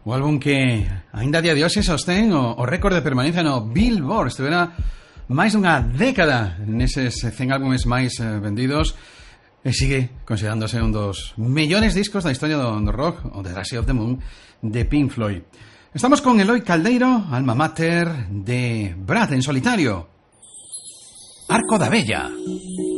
O álbum que aínda a día de hoxe sostén o récord de permanencia no Billboard. Estuvera máis dunha década neses 100 álbumes máis vendidos e sigue considerándose un dos mellores discos da historia do rock, o The Dark Side of the Moon de Pink Floyd. Estamos con Eloi Caldeiro, alma mater de Brad en solitario. Arco da Vella.